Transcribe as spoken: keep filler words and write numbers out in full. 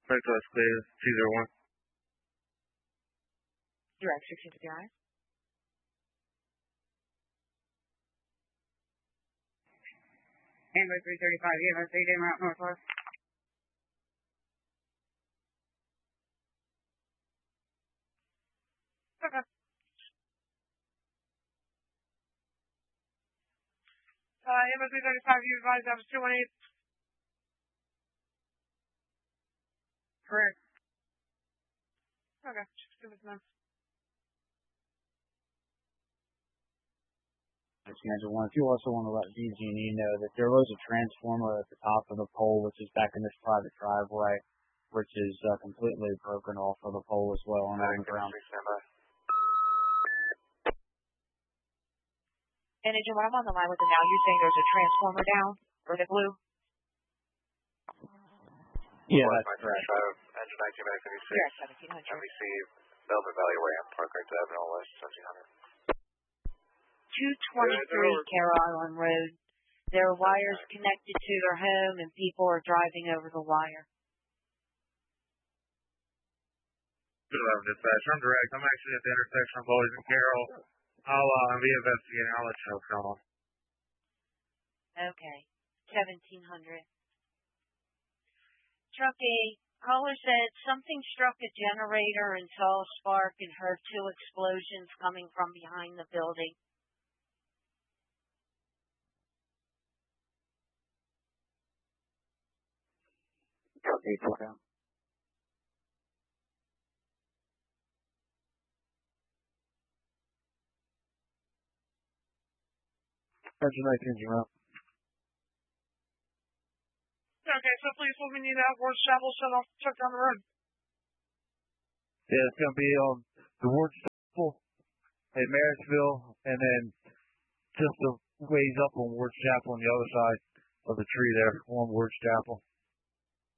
Northwest clear, two zero one. Direct sixteen fifty-nine. Ambler three thirty-five, you have a three day route northwest. Okay. Uh, Ambler three thirty-five, you advise that was two one eight. Correct. Okay, just give us a minute. Schedule one. If you also want to let D G and E know that there was a transformer at the top of the pole, which is back in this private driveway, which is uh, completely broken off of the pole as well and on the ground. And Agent, when I'm on the line with them now, you're saying there's a transformer down, or the blue? Yeah, that's correct. Engine nineteen by fifty-six. You're at seventeen hundred. N B C, Belden Valley Ramp, Park Right to Avenue West, seventeen hundred. two twenty-three Carroll Island Road. There are wires connected to their home, and people are driving over the wire. Good eleven dispatch. I'm direct. I'm actually at the intersection of Boys and Carroll. I'll uh, be investigating. I'll let you know what's going on. Okay. seventeen hundred. Truck eight. Caller said something struck a generator and saw a spark and heard two explosions coming from behind the building. Truck eight, truck down. Engine nineteen, you're up. Okay, so please let me need that Ward's Chapel shut off truck down the road. Yeah, it's going to be on the Ward's Chapel at Marysville, and then just a ways up on Ward's Chapel on the other side of the tree there, on Ward's Chapel.